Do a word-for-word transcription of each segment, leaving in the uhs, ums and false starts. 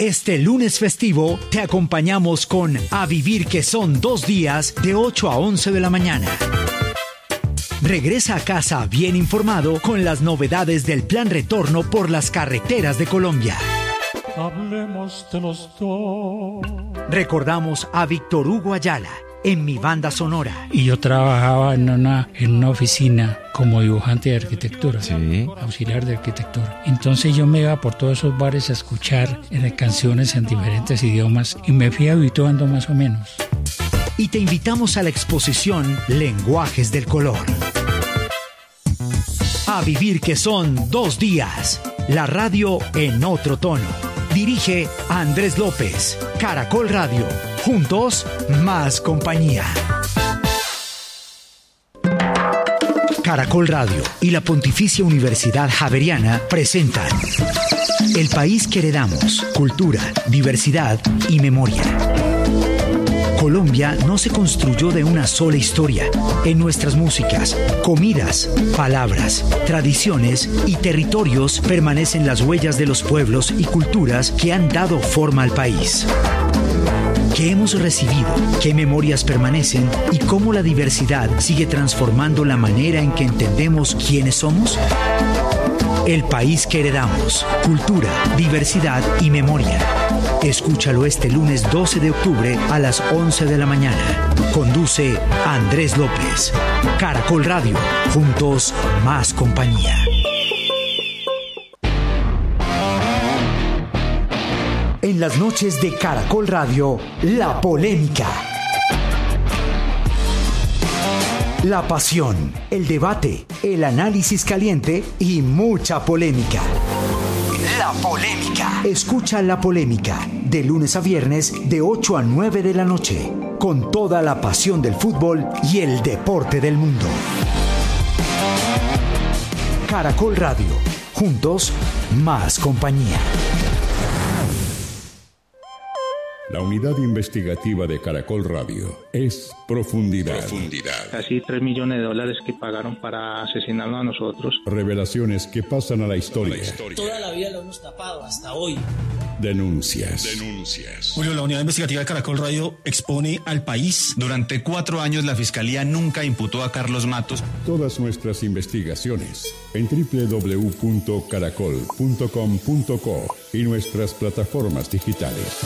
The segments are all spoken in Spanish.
Este lunes festivo te acompañamos con A Vivir que son dos días de ocho a once de la mañana. Regresa a casa bien informado con las novedades del plan retorno por las carreteras de Colombia. Hablemos de los dos. Recordamos a Víctor Hugo Ayala en Mi Banda Sonora. Y yo trabajaba en una, en una oficina como dibujante de arquitectura, sí. auxiliar de arquitectura. Entonces yo me iba por todos esos bares a escuchar eh, canciones en diferentes idiomas y me fui habituando más o menos. Y te invitamos a la exposición Lenguajes del Color. A Vivir que son dos días. La radio en otro tono. Dirige Andrés López. Caracol Radio. Juntos, más compañía. Caracol Radio y la Pontificia Universidad Javeriana presentan El país que heredamos, cultura, diversidad y memoria. Colombia no se construyó de una sola historia. En nuestras músicas, comidas, palabras, tradiciones y territorios permanecen las huellas de los pueblos y culturas que han dado forma al país. ¿Qué hemos recibido? ¿Qué memorias permanecen? ¿Y cómo la diversidad sigue transformando la manera en que entendemos quiénes somos? El país que heredamos, cultura, diversidad y memoria. Escúchalo este lunes doce de octubre a las once de la mañana. Conduce Andrés López. Caracol Radio. Juntos, más compañía. En las noches de Caracol Radio, la polémica. La pasión, el debate, el análisis caliente y mucha polémica. La polémica. Escucha La Polémica de lunes a viernes de ocho a nueve de la noche, con toda la pasión del fútbol y el deporte del mundo. Caracol Radio. Juntos, más compañía. La unidad investigativa de Caracol Radio es Profundidad. Profundidad. Casi tres millones de dólares que pagaron para asesinarnos a nosotros. Revelaciones que pasan a la historia. La historia. Toda la vida lo hemos tapado hasta hoy. Denuncias. Denuncias. Julio, la unidad investigativa de Caracol Radio expone al país. Durante cuatro años la Fiscalía nunca imputó a Carlos Matos. Todas nuestras investigaciones en doble u doble u doble u punto caracol punto com punto co y nuestras plataformas digitales.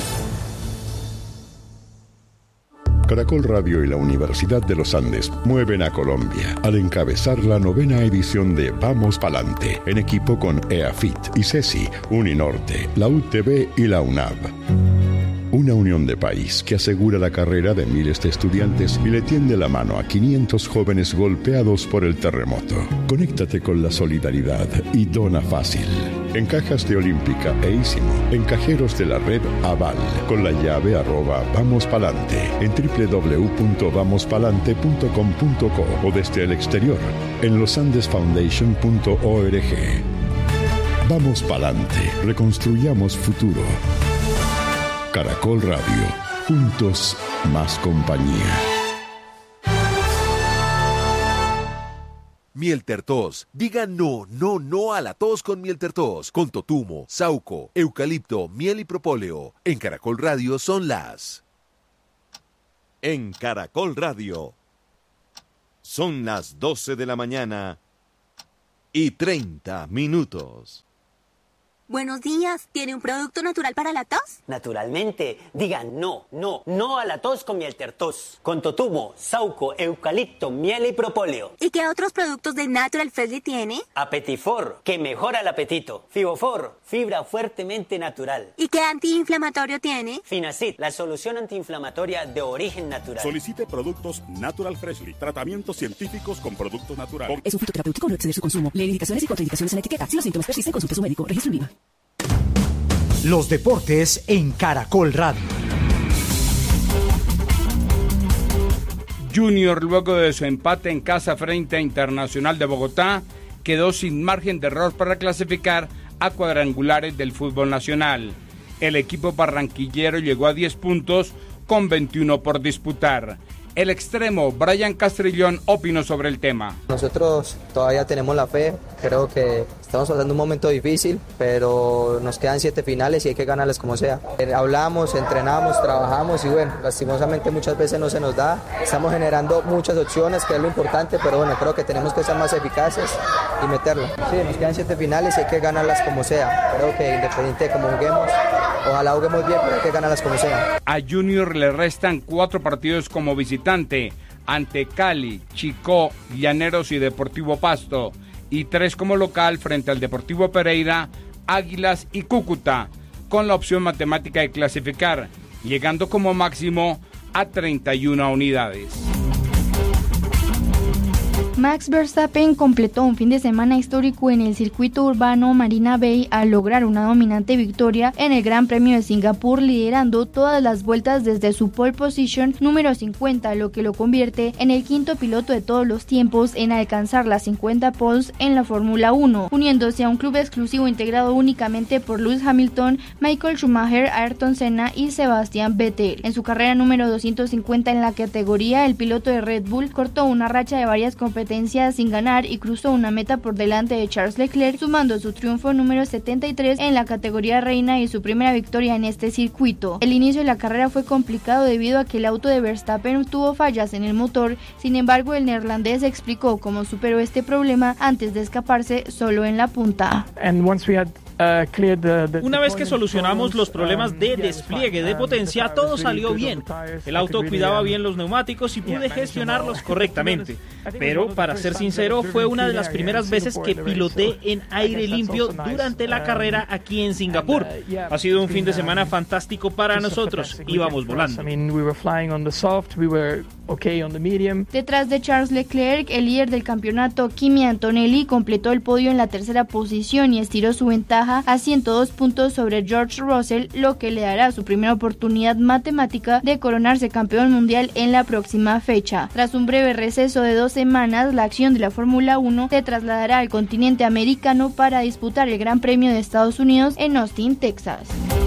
Caracol Radio y la Universidad de los Andes mueven a Colombia al encabezar la novena edición de Vamos Palante, en equipo con EAFIT, ICESI, Uninorte, la U T V y la UNAV. Una unión de país que asegura la carrera de miles de estudiantes y le tiende la mano a quinientos jóvenes golpeados por el terremoto. Conéctate con la solidaridad y dona fácil. En cajas de Olímpica e Ísimo, en cajeros de la red Aval, con la llave arroba Vamos Palante, en doble u doble u doble u punto vamos palante punto com punto co o desde el exterior, en losandesfoundation punto org. Vamos Palante, reconstruyamos futuro. Caracol Radio, juntos, más compañía. Mieltertos. Diga no, no, no a la tos con Mieltertos. Con totumo, sauco, eucalipto, miel y propóleo. En Caracol Radio son las... En Caracol Radio son las doce de la mañana y treinta minutos. Buenos días, ¿tiene un producto natural para la tos? Naturalmente, digan no, no, no a la tos con Mieltertos. Con totumo, sauco, eucalipto, miel y propóleo. ¿Y qué otros productos de Natural Freshly tiene? Apetifor, que mejora el apetito. Fibofor, fibra fuertemente natural. ¿Y qué antiinflamatorio tiene? Finacid, la solución antiinflamatoria de origen natural. Solicite productos Natural Freshly, tratamientos científicos con productos naturales. Es un fitoterapéutico, no exceder su consumo. Lee indicaciones y contraindicaciones en la etiqueta. Si los síntomas persisten, consulte a su médico. Registro en Viva. Los deportes en Caracol Radio. Junior, luego de su empate en casa frente a Internacional de Bogotá, quedó sin margen de error para clasificar a cuadrangulares del fútbol nacional. El equipo barranquillero llegó a diez puntos con veintiuno por disputar. El extremo Brian Castrillón opinó sobre el tema. Nosotros todavía tenemos la fe, creo que estamos pasando un momento difícil, pero nos quedan siete finales y hay que ganarlas como sea. Hablamos, entrenamos, trabajamos y bueno, lastimosamente muchas veces no se nos da. Estamos generando muchas opciones, que es lo importante, pero bueno, creo que tenemos que ser más eficaces y meterla. Sí, nos quedan siete finales y hay que ganarlas como sea. Creo que independiente de cómo juguemos, ojalá juguemos bien, pero hay que ganarlas como sea. A Junior le restan cuatro partidos como visitante ante Cali, Chicó, Llaneros y Deportivo Pasto, y tres como local frente al Deportivo Pereira, Águilas y Cúcuta, con la opción matemática de clasificar, llegando como máximo a treinta y una unidades. Max Verstappen completó un fin de semana histórico en el circuito urbano Marina Bay al lograr una dominante victoria en el Gran Premio de Singapur, liderando todas las vueltas desde su pole position número cincuenta, lo que lo convierte en el quinto piloto de todos los tiempos en alcanzar las cincuenta poles en la Fórmula uno, uniéndose a un club exclusivo integrado únicamente por Lewis Hamilton, Michael Schumacher, Ayrton Senna y Sebastian Vettel. En su carrera número doscientos cincuenta en la categoría, el piloto de Red Bull cortó una racha de varias competencias sin ganar y cruzó una meta por delante de Charles Leclerc, sumando su triunfo número setenta y tres en la categoría reina y su primera victoria en este circuito. El inicio de la carrera fue complicado debido a que el auto de Verstappen tuvo fallas en el motor, sin embargo el neerlandés explicó cómo superó este problema antes de escaparse solo en la punta. Una vez que solucionamos los problemas de despliegue de potencia, todo salió bien. El auto cuidaba bien los neumáticos y pude gestionarlos correctamente. Pero, para ser sincero, fue una de las primeras veces que piloté en aire limpio durante la carrera aquí en Singapur. Ha sido un fin de semana fantástico para nosotros. Íbamos volando. Detrás de Charles Leclerc, el líder del campeonato, Kimi Antonelli, completó el podio en la tercera posición y estiró su ventaja a ciento dos puntos sobre George Russell, lo que le dará su primera oportunidad matemática de coronarse campeón mundial en la próxima fecha. Tras un breve receso de dos semanas, la acción de la Fórmula uno se trasladará al continente americano para disputar el Gran Premio de Estados Unidos en Austin, Texas.